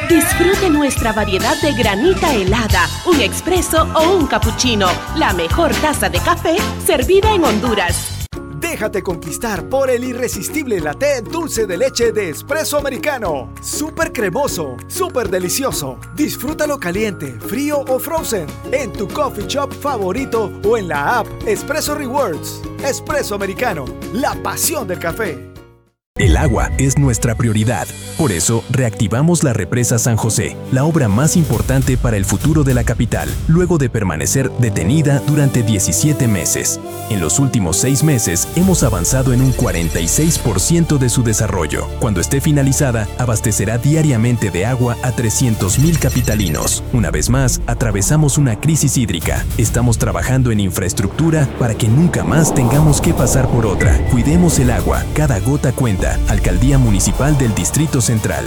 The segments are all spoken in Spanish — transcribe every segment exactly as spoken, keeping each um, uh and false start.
Disfrute nuestra variedad de granita helada, un expreso o un cappuccino. La mejor taza de café servida en Honduras. Déjate conquistar por el irresistible latte dulce de leche de Espresso Americano. Súper cremoso, súper delicioso. Disfrútalo caliente, frío o frozen en tu coffee shop favorito o en la app Espresso Rewards. Espresso Americano, la pasión del café. El agua es nuestra prioridad. Por eso, reactivamos la represa San José, la obra más importante para el futuro de la capital, luego de permanecer detenida durante diecisiete meses. En los últimos seis meses, hemos avanzado en un cuarenta y seis por ciento de su desarrollo. Cuando esté finalizada, abastecerá diariamente de agua a trescientos mil capitalinos. Una vez más, atravesamos una crisis hídrica. Estamos trabajando en infraestructura para que nunca más tengamos que pasar por otra. Cuidemos el agua, cada gota cuenta. Alcaldía Municipal del Distrito Central.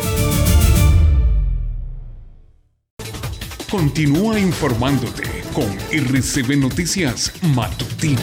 Continúa informándote con R C B Noticias Matutino.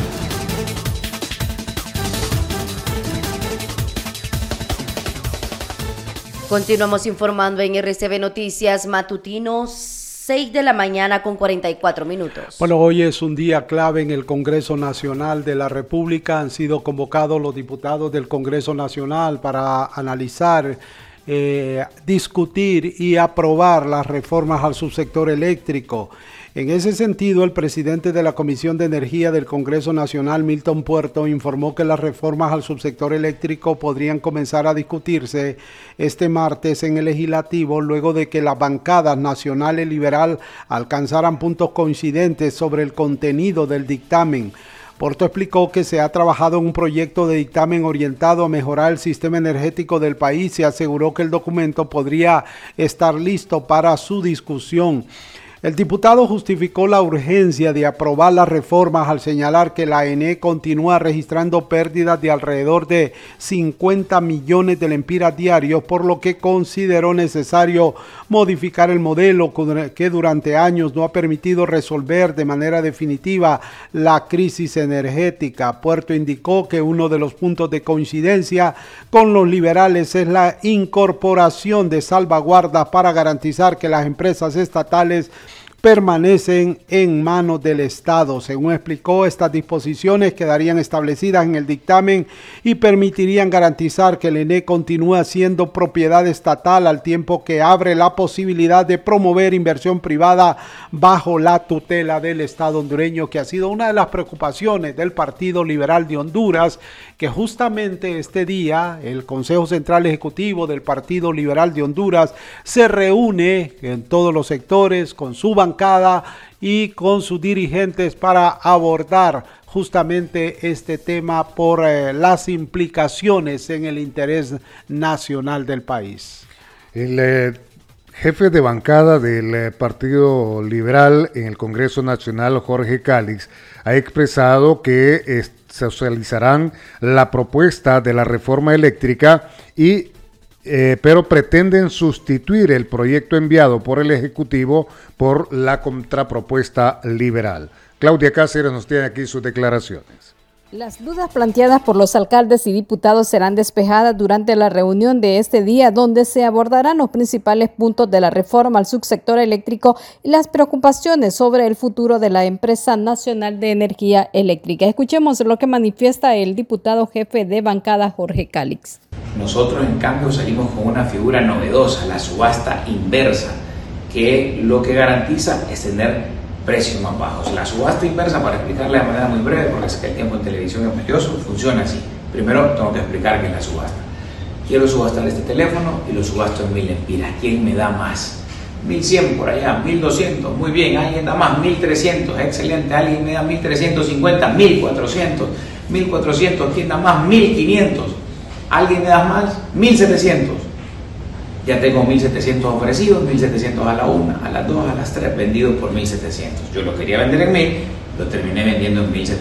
Continuamos informando en R C B Noticias Matutinos. seis de la mañana con cuarenta y cuatro minutos. Bueno, hoy es un día clave en el Congreso Nacional de la República. Han sido convocados los diputados del Congreso Nacional para analizar, eh, discutir y aprobar las reformas al subsector eléctrico. En ese sentido, el presidente de la Comisión de Energía del Congreso Nacional, Milton Puerto, informó que las reformas al subsector eléctrico podrían comenzar a discutirse este martes en el Legislativo, luego de que las bancadas nacional y liberal alcanzaran puntos coincidentes sobre el contenido del dictamen. Puerto explicó que se ha trabajado en un proyecto de dictamen orientado a mejorar el sistema energético del país y aseguró que el documento podría estar listo para su discusión. El diputado justificó la urgencia de aprobar las reformas al señalar que la E N E continúa registrando pérdidas de alrededor de cincuenta millones de lempiras diarios, por lo que consideró necesario modificar el modelo que durante años no ha permitido resolver de manera definitiva la crisis energética. Puerto indicó que uno de los puntos de coincidencia con los liberales es la incorporación de salvaguardas para garantizar que las empresas estatales permanecen en manos del Estado. Según explicó, estas disposiciones quedarían establecidas en el dictamen y permitirían garantizar que el E N E continúa siendo propiedad estatal al tiempo que abre la posibilidad de promover inversión privada bajo la tutela del Estado hondureño, que ha sido una de las preocupaciones del Partido Liberal de Honduras, que justamente este día el Consejo Central Ejecutivo del Partido Liberal de Honduras se reúne en todos los sectores con su bancada y con sus dirigentes para abordar justamente este tema por eh, las implicaciones en el interés nacional del país. El eh, jefe de bancada del eh, Partido Liberal en el Congreso Nacional, Jorge Calix, ha expresado que eh, socializarán la propuesta de la reforma eléctrica y Eh, pero pretenden sustituir el proyecto enviado por el Ejecutivo por la contrapropuesta liberal. Claudia Cáceres nos tiene aquí sus declaraciones. Las dudas planteadas por los alcaldes y diputados serán despejadas durante la reunión de este día, donde se abordarán los principales puntos de la reforma al subsector eléctrico y las preocupaciones sobre el futuro de la empresa nacional de energía eléctrica. Escuchemos lo que manifiesta el diputado jefe de bancada, Jorge Calix. Nosotros, en cambio, salimos con una figura novedosa, la subasta inversa, que lo que garantiza es tener precios más bajos. La subasta inversa, para explicarle de manera muy breve, porque sé que el tiempo en televisión es valioso, funciona así. Primero tengo que explicar qué es la subasta. Quiero subastar este teléfono y lo subasto en mil lempiras. ¿Quién me da más? mil cien por allá, mil doscientos, muy bien. ¿Alguien da más? mil trescientos, excelente. ¿Alguien me da mil trescientos cincuenta? mil cuatrocientos, mil cuatrocientos. ¿Quién da más? mil quinientos. ¿Alguien me da más? mil setecientos. Ya tengo mil setecientos ofrecidos, mil setecientos a la una, a las dos, a las tres, vendidos por mil setecientos. Yo lo quería vender en mil, lo terminé vendiendo en mil setecientos.